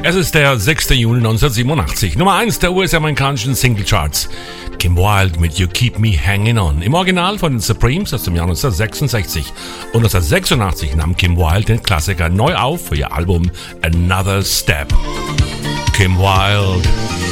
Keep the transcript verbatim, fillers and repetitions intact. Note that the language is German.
Es ist der sechster Juni neunzehnhundertsiebenundachtzig. Nummer eins der U S-amerikanischen Singlecharts. Kim Wilde mit You Keep Me Hanging On. Im Original von den Supremes aus dem Jahr neunzehnhundertsechsundsechzig. Und neunzehnhundertsechsundachtzig nahm Kim Wilde den Klassiker neu auf für ihr Album Another Step. Kim Wilde.